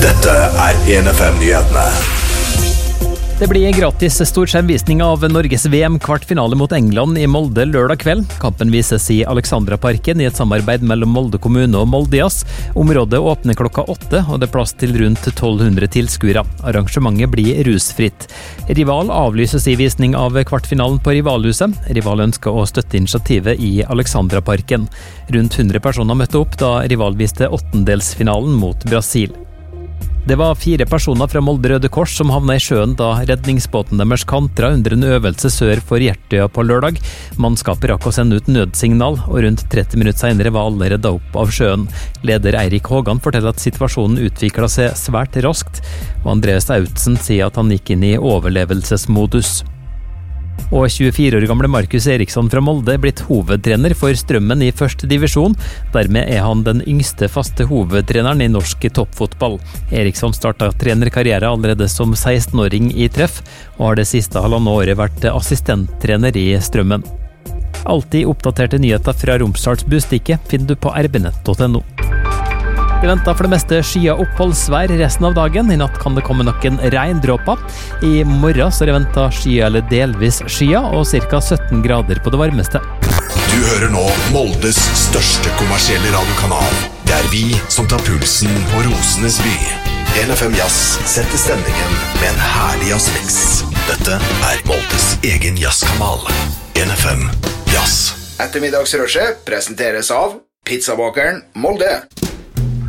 Dette 1FM-nyhetene. Det blir gratis storskjermvisning av Norges VM-kvartfinale mot England i Molde lørdag kveld. Kampen vises i Alexandraparken i et samarbeid mellom Molde kommune og Molde Jazz. Området åpner klokka 8, og det er plass til rundt 1200 tilskuere. Arrangementet blir rusfritt. Rival avlyses i visning av kvartfinalen på Rivalhuset. Rival ønsker å støtte initiativet i Alexandraparken. Rundt 100 personer møtte opp da Rival viste åttendelsfinalen mot Brasil. Det var 4 personer fra Molde Røde Kors som havnet i sjøen da redningsbåten deres kantra under en øvelse sør for Hjertøya på lørdag. Mannskapet rakk å sende ut nødsignal, og rundt 30 minutter senere var alle reddet opp av sjøen. Leder Eirik Hågan forteller at situasjonen utviklet seg svært raskt, og Andreas Autsen sier at han gikk inn i overlevelsesmodus. Og 24 år gamle Markus Eriksson fra Molde er blitt hovedtrener for Strømmen i første divisjon. Dermed er han den yngste faste hovedtreneren i norsk toppfotball. Eriksson startet trenerkarriere allerede som 16-åring i Treff, og har det siste halvannet året vært assistenttrener i Strømmen. Alltid oppdaterte nyheter fra Romsdals Bustikke finner du på rbnett.no. Det venter for det meste skyet oppholdsvær resten av dagen. I natt kan det komme noen regndråper. I morgen så er det ventet skyet eller delvis skyet, og ca. 17 grader på det varmeste. Du hører nå Moldes største kommersielle radiokanal. Det er vi som tar pulsen på Rosenes by. 1FM Jazz setter stemningen med en herlig jazzmix. Dette er Moldes egen jazzkanal. 1FM Jazz. Ettermiddagsrushet presenteres av Pizzabakeren Molde.